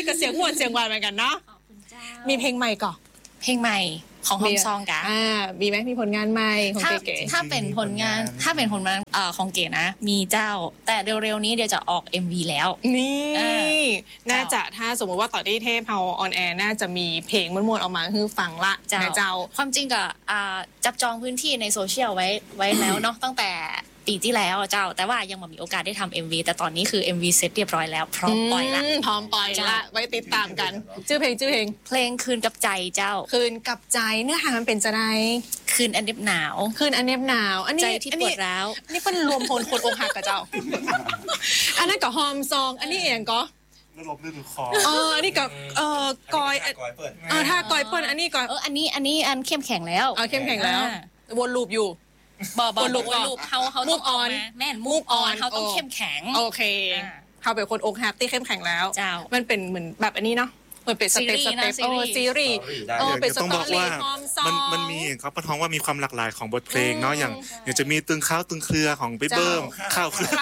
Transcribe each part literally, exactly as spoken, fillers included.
ก็เสียงม่วนเสียงหวานเหมือนกันเนาะมีเพลงใหม่ก่อนเพลงใหม่ของฮอมซองกะอ่ามีไหมมีผลงานใหม่ของเก๋ๆถ้าเป็นผลงานถ้าเป็นผลงานเอ่อของเก๋นะมีเจ้าแต่เร็วๆนี้เดี๋ยวจะออก เอ็ม วี แล้วนี่น่าจะถ้าสมมติว่าต่อที่เทพเฮาออนแอร์น่าจะมีเพลงม้วนๆออกมาคือฟังละเจ้าความจริงก็จับจองพื้นที่ในโซเชียลไว้ไว้แล้วเนาะตั้งแต่ปีที่แล้วเจ้าแต่ว่ายังไม่มีโอกาสได้ทำ เอ็ม วี แต่ตอนนี้คือ เอ็ม วี เสร็จเรียบร้อยแล้วพร้อมปล่อยละพร้อมปล่อยละไว้ติดตามกันชื่อเพลงชื่อเพลงเพลงคืนกับใจเจ้าคืนกับใจเนื้อหามันเป็นจะไดคืนอันเน็บหนาวคืนอันเน็บหนาวอันนี้ใจที่ปวดร้าวนี่เป็นรวมพลคนอกหักกับเจ้าอันนั้นก็ฮอมซองอันนี้เองก็ระลบลื่นคอเอออันนี้ก็เออกอยเออถ้ากอยเปิ้ลอันนี้ก่อนเอออันนี้อันนี้อันเข้มแข็งแล้วเออเข้มแข็งแล้ววนลูปอยู่บ่บ่ลูปลูปเฮาเฮาต้องออนแม่นมูฟออนเฮาต้องเข้มแข็งโอเคเฮาเป็นคนอกหักที่เข้มแข็งแล้วมันเป็นเหมือนแบบอันนี้เนาะเหมือนเป็นสเต็ปสเต็ปโอ้ซีรีส์เออเป็นสตอรี่มันมันมีเขาประท้องว่ามีความหลากหลายของบทเพลงเนาะอย่างอย่างจะมีตึงข้าวตึงเครือของบิ๊กเบิ้มข้าวเครือ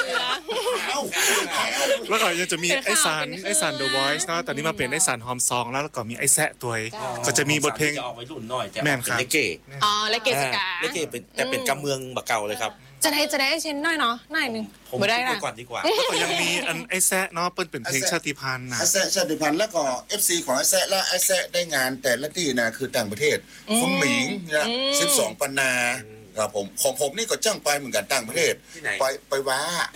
แล้วก็ยังจะมีไอซันไอซัน The Voice เนาะตอนนี้มาเปลี่ยนไอซันฮอมซองแล้วแล้วก็มีไอแซะตัวก็จะมีบทเพลงจะออกไปรุ่นหน่อยจะแม่นครับเลเก้อ๋อเลเก้สกาเลเก้เป็นแต่เป็นกำเมืองบะเก่าเลยครับจะได้จะได้เช่นหน่อยเนาะหน่อยนึงบ่ได้นะก่อนดีกว่าแล้วก็ยังมีอันไอแซะเนาะเปิ้นเป็นเพลงชาติพันธุ์นะไอแซะชาติพันธุ์แล้วก็ เอฟ ซี ของไอแซะและไอแซะได้งานแต่ละที่นะคือต่างประเทศคุณหมิงนะสิบสองปันนาครับผมของผมนี่ก็จ้างไปเหมือนกันต่างประเทศไปไปว้า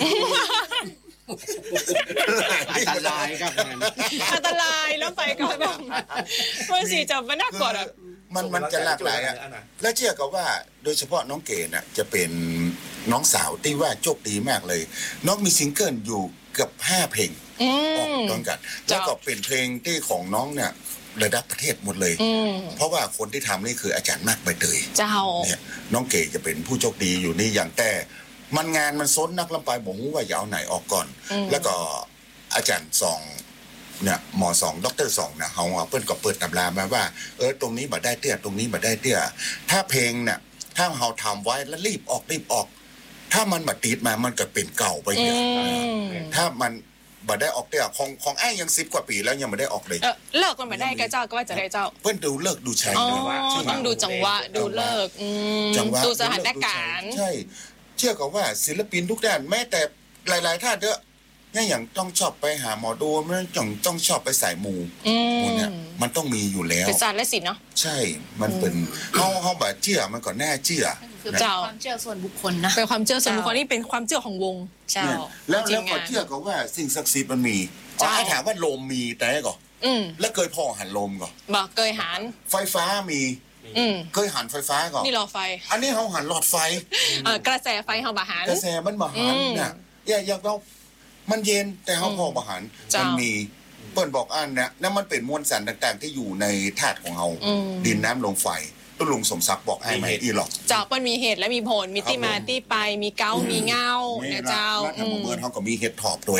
อันตรายครับอันตรายแล้วไปก่อนเมื่อสี่จับมันน่ากอดอ่ะมันมันจะหลากหลายอ่ะและเชื่อกับว่าโดยเฉพาะน้องเก๋น่ะจะเป็นน้องสาวที่ว่าโชคดีมากเลยน้องมีซิงเกิลอยู่เกือบห้าเพลงออกตรงกันแล้วก็เป็นเพลงที่ของน้องเนี่ยระดับประเทศหมดเลยเพราะว่าคนที่ทำนี่คืออาจารย์มากใบเตยเจ้าเนี่ยน้องเก๋จะเป็นผู้โชคดีอยู่นี่อย่างแต่มันงานมันซนนักลำไปบอกว่าอย่าเอาไหนออกก่อนแล้วก็อาจารย์สองเนี่ยหมอสองด็อกเตอร์สองนะเขาเปิ้ลก็เปิดตำรามาว่าเออตรงนี้บัดได้เตี้ยตรงนี้บัดได้เตี้ยถ้าเพลงเนี่ยถ้าเราทำไว้แล้วรีบออกรีบออกถ้ามันมาติดมามันก็เป็นเก่าไปเนี่ยถ้ามันบัดได้ออกเตี้ยของของไอ้ยังสิบกว่าปีแล้วยังไม่ได้ออกเลยเลิกมันไม่ได้ก็เจ้าก็ว่าจะได้เจ้าเปิ้ลดูเลิกดูชัยต้องดูจังหวะดูเลิกดูสถานการณ์ใช่เชื่อกับว่าศิลปินทุกด้านแม้แต่หลายๆท่านเด้อเนี่ยอย่างต้องชอบไปหาหมอดูมันต้องต้องชอบไปสายมูมูเนี่ยมันต้องมีอยู่แล้วเป็นศาสตร์และศิลป์เนาะใช่มันเป็นเฮาเฮาแบบเชื่อมันก็แน่เชื่อคือเป็นความเชื่อส่วนบุคคลนะเป็นความเชื่อส่วนบุคคลนี่เป็นความเชื่อของวงเจ้าแล้วแล้วก็เชื่อกับว่าสิ่งศักดิ์สิทธิ์มันมีอ๋อให้ถามว่าลมมีแต่ก่อนแล้วเคยพ่อหันลมก่อนบอกเคยหันไฟฟ้ามีเคยหันไฟฟ้าก่อนนี่หลอดไฟอันนี้เขาหันหลอดไฟเออกระแสไฟเขาบาหันกระแสมันบาหันเนี่ยอย่างอย่างเรามันเย็นแต่เขาพอบาหันมันมีเปิ้ลบอกอันเนี่ยนั่นมันเป็นมวลสารต่างๆที่อยู่ในธาตุของเราดินน้ำลมไฟต้นลุงสมศักดิ์บอกให้ไหมอีหรอกเจ้าเปิ้ลมีเหตุและมีผลมีที่มาที่ไปมีเก้ามีเงาเนี่ยเจ้าถ้าผมเมื่อเขาก็มีเห็ดถอบด้วย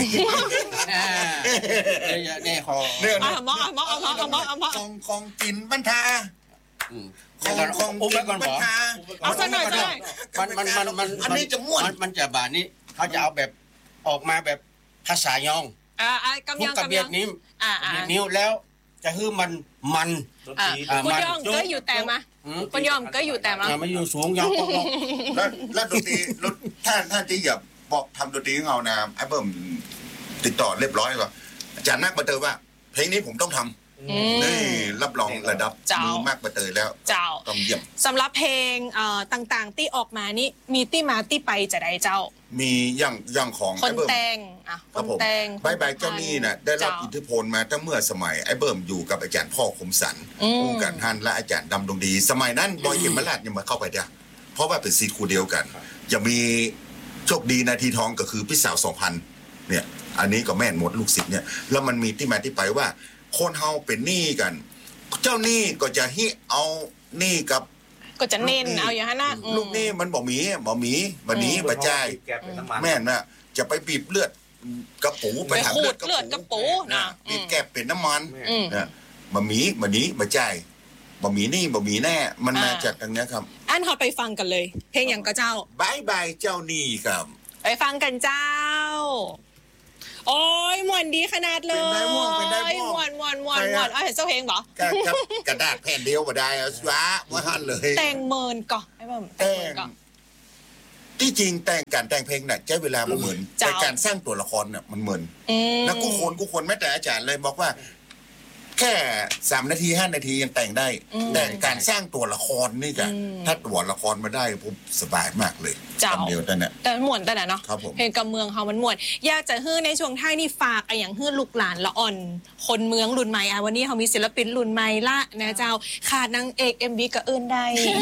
เนี่ยคอเนี่ยเอาหมอเอาหมอเอาหมอเอาหมอเอาหมอของของกินบรรทาของของกินบรรทาเอาสักหน่อยสักหน่อยมันมันมันมันอันนี้จะม่วนมันจะบาดนี้เขาจะเอาแบบออกมาแบบภาษายองอ่ากำยองกำยองนิ้วอ่านิ้วแล้วจะฮื้อมันมันคุณยองก็อยู่แต่มาคุณยองก็อยู่แต่มาไม่อยู่สูงยองแล้วแล้วดนตรีท่านท่านที่อย่าบอกทำดนตรีของเรานะไอ้เบิ่มติดต่อเรียบร้อยก่อนอาจารย์นักมาเตยว่าเพลงนี้ผมต้องทำนี่รับรองระดับมือมากมาเตยแล้วต้องเยี่ยมสำหรับเพลงต่างๆที่ออกมานี่มีที่มาที่ไปจะได้เจ้ามีอย่างอย่างของคนแต่งอ่ะคนแต่งใบใบเจ้านี่น่ะได้รับอิทธิพลมาตั้งเมื่อสมัยไอ้เบิ่มอยู่กับอาจารย์พ่อคมสันคู่กันท่านและอาจารย์ดำดงดีสมัยนั้นบอยเข็มมาลาดยังมาเข้าไปเดียวเพราะว่าเป็นซีคูเดียวกันจะมีโชคดีนาทีทองก็คือพี่สาวสองพันเนี่ยอันนี้ก็แม่นหมดลูกศิษย์เนี่ยแล้วมันมีที่มาที่ไปว่าคนเฮาเป็นหนี้กันเจ้าหนี้ก็จะฮิเอาหนี้กับก็จะเน้นเอาอย่างนั้นนะลูกนี่มันบ่มีบ่มีบ่หนีบ่จ่ายแม่น่ะจะไปบีบเลือดกระปูไปหาเลือดกระปูนะบีบแกบเป็นน้ำมันนะบ่มีบ่หนีบ่จ่ายบ่มีนี่บ่มีแน่มันมาจากตรงนี้ครับอันเราไปฟังกันเลยเพลงอย่างก็เจ้าบายบายเจ้าหนี้ครับไปฟังกันเจ้าโอ้ยมวนดีขนาดเลยเป็นได้ม่วงเป็นได้ม่วงม่วนม่วนม่วนม่วนเอาเห็นเจ้าเพลงเหรอกระดาษแผ่นเดียวบ่ได้เอาสวะว่าหันเลยแต่งเมินก่อนไอ้บ้าแต่งที่จริงแต่งการแต่งเพลงน่ะใช้เวลาบ่เหมือนแต่การสร้างตัวละครเนี่ยมันเหมือนนะกูคนกูคนแม้แต่อาจารย์เลยบอกว่าแค่สามนาทีห้านาทียังแต่งได้แต่การสร้างตัวละครนี่จ้ะถ้าตัวละครมาได้ผมสบายมากเลยคำเดียวแต่เนี่ยแต่ม่วนแต่น่ะเนาะครับผมเพลงกำเมืองเขามันม่วนอยากจะฮื้อในช่วงท้ายนี่ฝากไอ้อย่างฮื้อลูกหลานละอ่อนคนเมืองรุ่นใหม่อ่ะวันนี้เขามีศิลปินรุ่นใหม่ละนะเจ้าขาดนางเอก เอ็ม วี ก็เอิ้นได้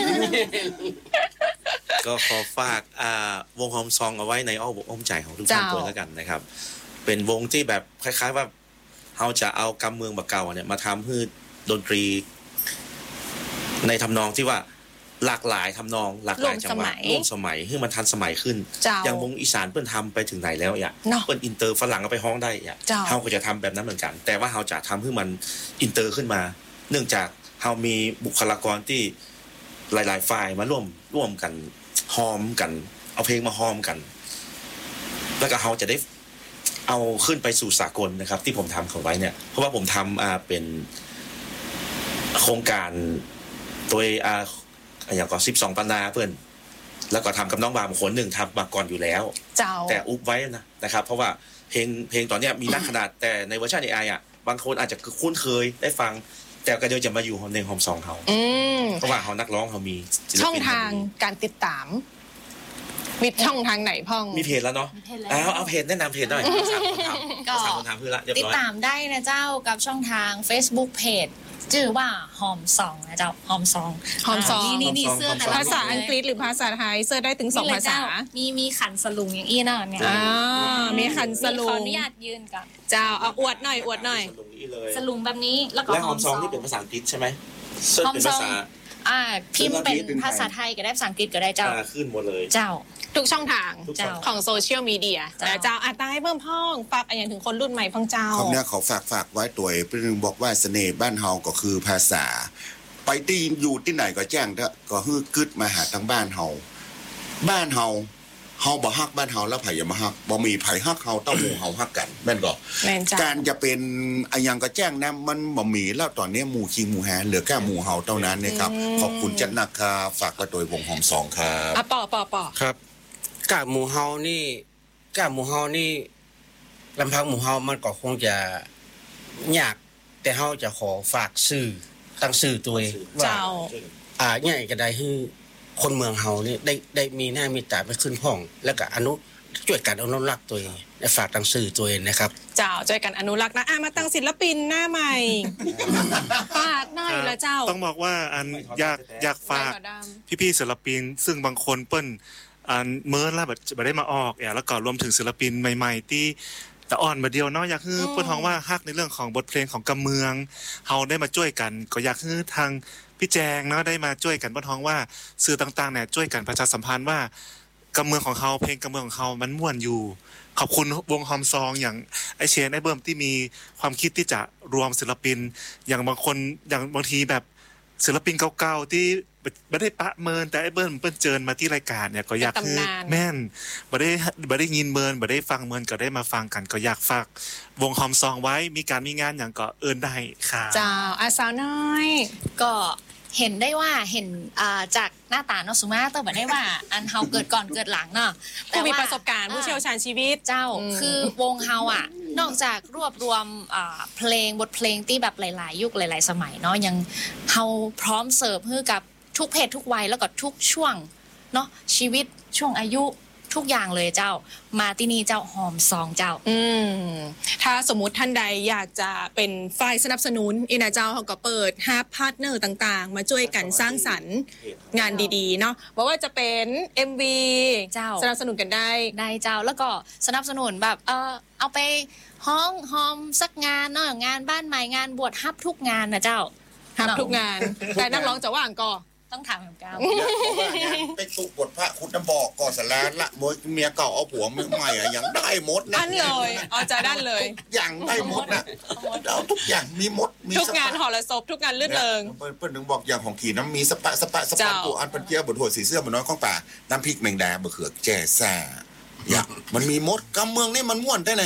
ก็ขอฝากวงฮอมซองเอาไว้ในอ้อมอ้อมใจของทุกท่านด้วยแล้วกันนะครับเป็นวงที่แบบคล้ายๆว่าเราจะเอากำเมืองแบบเก่าเนี่ยมาทำให้ดนตรีในทำนองที่ว่าหลากหลายทำนองหลากหลายจังหวะร่วมสมัยให้มันทันสมัยขึ้นอย่างวงอีสานเปิ้นทำไปถึงไหนแล้วอ่ะเปิ้นอินเตอร์ฝรั่งเอาไปฮ้องได้อ่ะเราก็จะทำแบบนั้นเหมือนกันแต่ว่าเราจะทำให้มันอินเตอร์ขึ้นมาเนื่องจากเรามีบุคลากรที่หลายๆฝ่ายมาร่วมร่วมกันฮอมกันเอาเพลงมาฮอมกันแล้วก็เราจะได้เอาขึ้นไปสู่สากลนะครับที่ผมทำของไว้เนี่ยเพราะว่าผมทำอ่าเป็นโครงการตัวอ่าอย่างก็สิบสองปันนาเพื่อนแล้วก็ทำกับน้องบามคนหนึ่งทำมาก่อนอยู่แล้วแต่อุบไว้นะนะครับเพราะว่าเพลงเพลงตอนนี้มีนักขนาดแต่ในเวอร์ชัน เอ ไอ อ่ะบางคนอาจจะคุ้นเคยได้ฟังแต่ก็เดี๋ยวจะมาอยู่ในฮอมซองเขาเพราะว่าเขานักร้องเขามีช่องทางการติดตามมีช่องทางไหนพ่องมีเพจแล้วเนาะเอาเอาเพจแนะนำเพจหน่อยสามคนทำก็สามคนทำเพื่อละเรียบร้อยติดตามได้นะเจ้ากับช่องทาง Facebook Page ชื่อว่าหอมซองนะเจ้าหอมซองหอมซองนี่นี่เสื้อแต่ภาษาอังกฤษหรือภาษาไทยเสื้อได้ถึงสองภาษามีมีขันสลุงอย่างอี้นะเนี่ยอ่ามีขันสลุงขออนุญาตยืนกับเจ้าเอาอวดหน่อยอวดหน่อยสลุงแบบนี้แล้วก็หอมซองนี่เป็นภาษาอังกฤษใช่ไหมหอมซองอ่าพิมพ์เป็นภาษาไทยก็ได้ภาษาอังกฤษก็ได้เจ้าขึ้นหมดเลยเจ้าทุกช่องทางของโซเชียลมีเดียนะเจ้าอาตาให้เพิ่มพ่องฝากอย่างถึงคนรุ่นใหม่พ่องเจ้าคำนี้เขาฝากฝากไว้ตัวเพื่อนบอกว่าเสน่ห์บ้านเฮาก็คือภาษาไปที่อยู่ที่ไหนก็แจ้งเถอะก็ฮือกึดมาหาทางบ้านเฮาบ้านเฮาเฮาบ่ฮักบ้านเฮาแล้วไผอย่ามาฮักบ่มีไผฮักเฮาต้องหมู่เฮาฮักกันแม่นก็การจะเป็นอะยังก็แจ้งนะมันบ่มีแล้วตอนนี้หมู่คิงหมู่แฮเหลือแค่หมู่เฮาเท่านั้นนะครับขอบคุณจัดนักครับฝากกระโดยวงหอมสองครับอ่ะปอปอปอครับกะหมู่เฮานี่กะหมู่เฮานี่ลำพังหมู่เฮามันก็คงจะยากแต่เฮาจะขอฝากสื่อตั้งสื่อตัวเองว่าอ่าใหญ่ก็ได้ให้คนเมืองเฮานี่ได้ได้มีหน้ามีตาไปขึ้นห้องแล้วก็อนุช่วยกันอนุรักษ์ตัวเองและฝากตั้งสื่อตัวเองนะครับเจ้าช่วยกันอนุรักษ์นะอ่ะมาตั้งศิลปินหน้าใหม่ฝากหน่อยละเจ้าต้องบอกว่าอันอยากอยากฝากพี่ๆศิลปินซึ่งบางคนเปิ้นอันเมื่อแล้วแบบได้มาออกอ่ะแล้วก็รวมถึงศิลปินใหม่ๆที่แต่อ่อนมาเดียวเนาะอยากให้เปิ้นฮ้องว่าฮักในเรื่องของบทเพลงของกำเมืองเฮาได้มาช่วยกันก็อยากให้ทางพี่แจงเนาะได้มาช่วยกันเปิ้นฮ้องว่าสื่อต่างๆเนี่ยช่วยกันประชาสัมพันธ์ว่ากำเมืองของเขาเพลงกำเมืองของเขามันม่วนอยู่ขอบคุณวงฮอมซองอย่างไอเชนไอเบิ้มที่มีความคิดที่จะรวมศิลปินอย่างบางคนอย่างบางทีแบบศิลปินเก่าๆที่ไม่ได้ปะเมินแต่ไอ้เบิ้ลเปิ้ลเจิญมาที่รายการเนี่ยก็อยากคือแม่นไม่ได้ไม่ได้ยินเมินไม่ได้ฟังเมินก็ได้มาฟังกันก็อยากฝากวงฮอมซองไว้มีการมีงานอย่างก็เอิญได้ค่ะเจ้าอาสาวน้อยก็เห็นได้ว่าเห็นจากหน้าตาเนาะสุมาแต่แบบได้ว่าอันเฮาเกิดก่อนเกิดหลังเนาะแต่มีประสบการณ์ผู้เชี่ยวชาญชีวิตเจ้าคือวงเฮาอ่ะนอกจากรวบรวมเพลงบทเพลงที่แบบหลายๆยุคหลายๆสมัยเนาะยังเฮาพร้อมเสิร์ฟให้กับทุกเพศทุกวัยแล้วก็ทุกช่วงเนาะชีวิตช่วงอายุทุกอย่างเลยเจ้ามาที่นี่เจ้าหอมซองเจ้าอืมถ้าสมมุติท่านใดอยากจะเป็นฝ่ายสนับสนุนอินาเจ้าเขาก็เปิดหาพาร์ทเนอร์ต่างๆมาช่วยกันสร้างสรรค์งานดีๆเนาะบอกว่าจะเป็น เอ็ม วีเจ้าสนับสนุนกันได้ได้เจ้าแล้วก็สนับสนุนแบบเออเอาไปห้องหอมสักงานเนาะงานบ้านใหม่งานบวชฮับทุกงานนะเจ้าฮับทุกงานแต่นักร้องจะว่างก็ต้องถามของเก้าไปตุกบทพระคุณน้ำบอกก่อสลาละมวยเมียเก่าเอาผัวเมียใหม่อะอย่างได้หมดนะอันเลยเอาจะด้านเลยอย่างได้หมดนะเอาทุกอย่างมีหมดมีทุกงานหอระศพทุกงานลื่นเริงเปิ้ลเปิ้ลถึงบอกอย่างของขี่น้ำมีสปะสปะสปะตัวอันเป็นเจียบทหัวสีเสื้อบนน้อยข้องป่าน้ำพริกแมงดาบะเขือแจ่ซ่าอย่างมันมีมดกำเมืองนี่มันม่วนได้ไง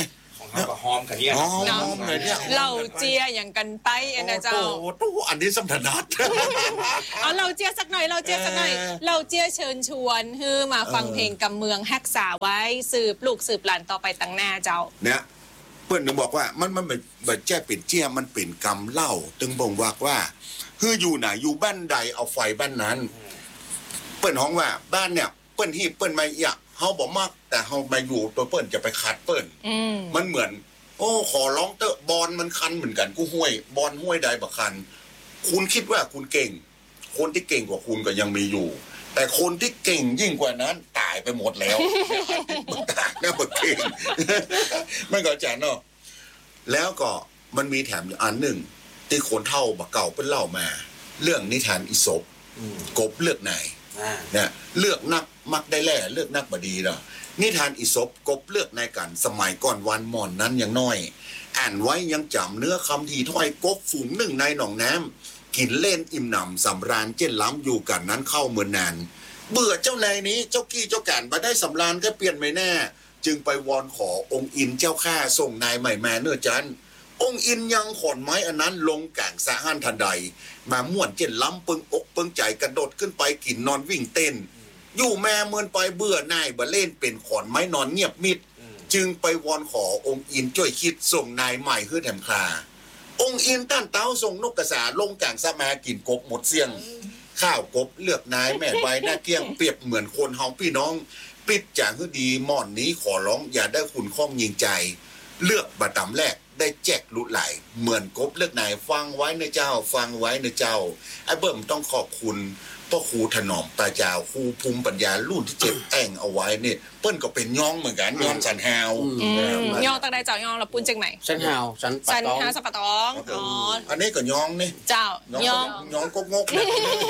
เขาก็หอมกันเนี่ยหอมเลยเนี่ยเราเจียอย่างกันไปเอ็นนะเจ้าโอ้โหอันนี้สำนักเอาเราเจียสักหน่อยเราเจียสักหน่อยเออเราเจียเชิญชวนฮือมาฟังเพลงกำเมืองรักษาไว้สืบลูกสืบหลานต่อไปตั้งหน้าเจ้าเนี่ยเพื่อนถึงบอกว่ามันมันแบบแบบแจ้เป็นเจี้ยมันเป็นกรรมเล่าตึงบ่งบอกว่าคืออยู่ไหนอยู่บ้านใดเอาไฟบ้านนั้น เปิ้นห้องว่าบ้านเนี่ยเปิ้นที่เปิ้นมาอยากเฮาบ่มากแต่เฮามาอยู่ตัวเปิ้นจะไปคัดเปิ้นอืมมันเหมือน โอ้ขอร้องเตอะบอลมันคันเหมือนกันกูห้วยบอลห้วยใดบ่คัน คุณคิดว่าคุณเก่ง คนที่เก่งกว่าคุณก็ยังมีอยู่ แต่คนที่เก่งยิ่งกว่านั้นตายไปหมดแล้วมันตายแล้วมันเก่ง ไม่ก็จะเนาะแล้วก็มันมีแถมอีกอันหนึ่งที่คนเท่าบักเก่าเป็นเล่ามา เรื่องนิทานอิศปกบเลือกนายเนี่ยเลือกนักมักได้แล่เลือกนักบดีเนาะนิทานอิศปกบเลือกนายกันสมัยก่อนวันหมอนนั้นยังน้อยอ่านไว้ยังจำเนื้อคำทีถ้อยกบฝูงหนึ่งในหนองน้ำกินเล่นอิ่มหนำสำราญเจ้นล้ำอยู่กันนั้นเข้าเมือนนานเบื่อเจ้านายนี้เจ้ากี้เจ้าการมาได้สำราญก็เปลี่ยนไม่แน่จึงไปวอนขอองค์อินเจ้าข้าส่งนายใหม่มาเนื้อจันองค์อินยังขอนไม้อันนั้นลงกลางสะหันทันใดมาม่วนเจนล้ำปึงอกปึงใจกระโดดขึ้นไปกินนอนวิ่งเต้นอยู่แม่เมินไปเบื่อนายบ่เล่นเป็นขอนไม้นอนเงียบมิดจึงไปวอนขอองค์อินช่วยคิดส่งนายใหม่เฮือแถมคลาองค์อินต้านเต้าส่งนกกระสาลงกลางสะมากินกบหมดเสียงข้าวกบเลือกนายแม่ใบหน้าเกี้ยงเปรียบเหมือนคนเฮาพี่น้องปิดจากฮือดีม่อนนี้ขอร้องอย่าได้คุณข้องยิงใจเลือกบัตรดำแรกได้แจกลุไหลเหมือนกบเลือกนายฟังไว้นะเจ้าฟังไว้นะเจ้าไอ้เบิ่มต้องขอบคุณพ่อครูถนอมตาเจ้าครูภูมิปัญญารุ่นที่เจ็บแต่งเอาไว้เนี่ยเปิ้นก็เป็นย่องเหมือนกันย่องสันฮาวย่องตั้งแต่เจ้าย่องเราปุ้นเจียงใหม่สันหาวสันปะสันตองหาสปะตองอ๋ออันนี้ก็ย่องนี่เจ้าย่องย่องกงกนะ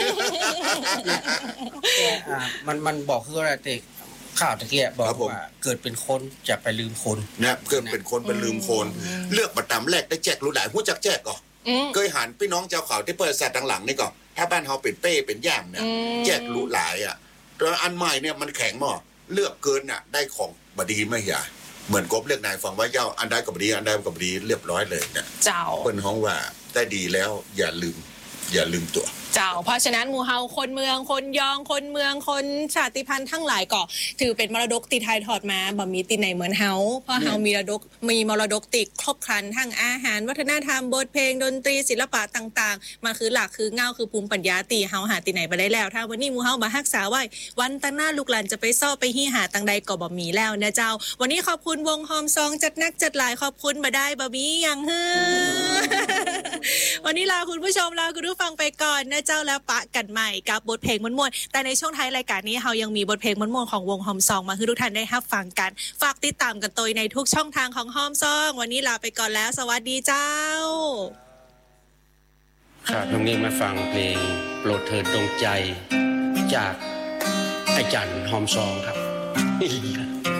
อ่ามันมันบอกคืออะไรเด็กข่าวตะเกียบบอกว่าเกิดเป็นคนจะไปลืมคนนะเกิดเป็นคนเป็นลืมคนเลือกบัตรดำแรกได้แจกลุไหลหู้จักแจกก่ออืมเคยหันพี่น้องเจ้าข่าวที่เปิดแสดหลังๆนี่ก่อนถ้าบ้านเฮาเป็นเป้เป็นย่ามเนี่ยอืมแจกลุหลายอ่ะแล้วอันใหม่เนี่ยมันแข็งหม้อเลือกเกินอ่ะได้ของบดีไม่อย่าเหมือนกบเลือกนายฟังว่าเจ้าอันใดกับบดีอันใดกับบดีเรียบร้อยเลยเนี่ยเจ้าเปิ้นฮ้องว่าได้ดีแล้วอย่าลืมอย่าลืมตัวเจ้าเพราะฉะนั้นหมู่เฮาคนเมืองคนยองคนเมืองคนชาติพันธุ์ทั้งหลายก็ถือเป็นมรดกติไทยทอดมาบ่มีติไหนเหมือนเฮาเพราะเฮามีมรดกมีมรดกติครบครันทั้งอาหารวัฒนธรรมบทเพลงดนตรีศิลปะต่างๆมันคือหลักคือเงาคือภูมิปัญญาตีเฮาหาติไหนบ่ได้แล้วถ้าวันนี้หมู่เฮาบ่รักษาไว้วันตั้งหน้าลูกหลานจะไปซ่อไปฮี้หาตังใดก็บ่มีแล้วนะเจ้าวันนี้ขอบคุณวงฮอมซองจัดนักจัดหลายขอบคุณบ่ได้บ่มีหยังฮือ วันนี้ลาคุณผู้ชมลาคุณผู้ฟังไปก่อนนะเจ้าแล้วปะกันใหม่กับบทเพลงม่วนๆแต่ในช่วงท้ายรายการนี้เรายังมีบทเพลงม่วนๆของวงฮอมซองมาให้ทุกท่านได้รับฟังกันฝากติดตามกันตัวในทุกช่องทางของฮอมซองวันนี้ลาไปก่อนแล้วสวัสดีเจ้าครับตรงนี้มาฟังเพลงโปรดเถิดดวงใจจากอาจารย์หอมซองครับ